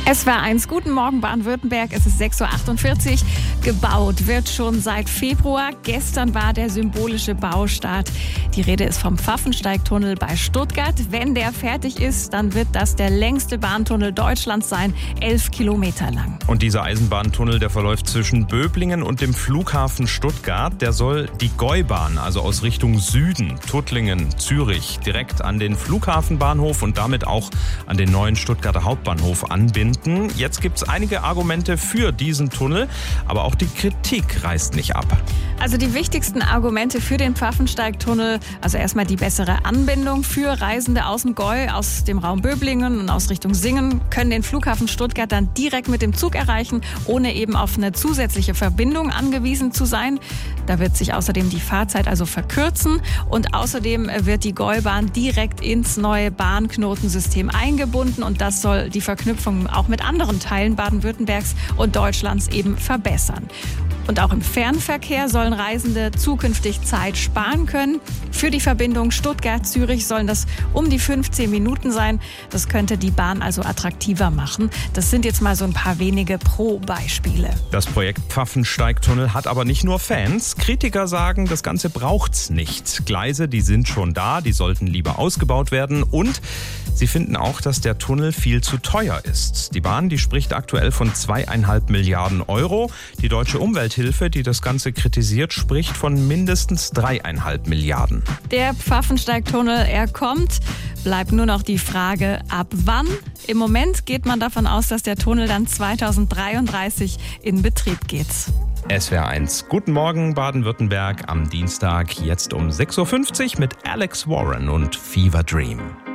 SWR1, guten Morgen Baden-Württemberg, es ist 6.48 Uhr. Gebaut wird schon seit Februar. Gestern war der symbolische Baustart. Die Rede ist vom Pfaffensteigtunnel bei Stuttgart. Wenn der fertig ist, dann wird das der längste Bahntunnel Deutschlands sein, 11 Kilometer lang. Und dieser Eisenbahntunnel, der verläuft zwischen Böblingen und dem Flughafen Stuttgart. Der soll die Gäubahn, also aus Richtung Süden, Tuttlingen, Zürich, direkt an den Flughafenbahnhof und damit auch an den neuen Stuttgarter Hauptbahnhof anbinden. Jetzt gibt es einige Argumente für diesen Tunnel, aber auch die Kritik reißt nicht ab. Also die wichtigsten Argumente für den Pfaffensteigtunnel, also erstmal die bessere Anbindung für Reisende aus dem Gäu, aus dem Raum Böblingen und aus Richtung Singen, können den Flughafen Stuttgart dann direkt mit dem Zug erreichen, ohne eben auf eine zusätzliche Verbindung angewiesen zu sein. Da wird sich außerdem die Fahrzeit also verkürzen und außerdem wird die Gäubahn direkt ins neue Bahnknotensystem eingebunden und das soll die Verknüpfung auch mit anderen Teilen Baden-Württembergs und Deutschlands eben verbessern. Und auch im Fernverkehr sollen Reisende zukünftig Zeit sparen können. Für die Verbindung Stuttgart-Zürich sollen das um die 15 Minuten sein. Das könnte die Bahn also attraktiver machen. Das sind jetzt mal so ein paar wenige Pro-Beispiele. Das Projekt Pfaffensteigtunnel hat aber nicht nur Fans. Kritiker sagen, das Ganze braucht's nicht. Gleise, die sind schon da, die sollten lieber ausgebaut werden. Und sie finden auch, dass der Tunnel viel zu teuer ist. Die Bahn, die spricht aktuell von 2,5 Milliarden Euro. Die Deutsche Umwelthilfe, die das Ganze kritisiert, spricht von mindestens 3,5 Milliarden. Der Pfaffensteigtunnel, er kommt. Bleibt nur noch die Frage, ab wann? Im Moment geht man davon aus, dass der Tunnel dann 2033 in Betrieb geht. SWR1, guten Morgen Baden-Württemberg am Dienstag, jetzt um 6.50 Uhr mit Alex Warren und Fever Dream.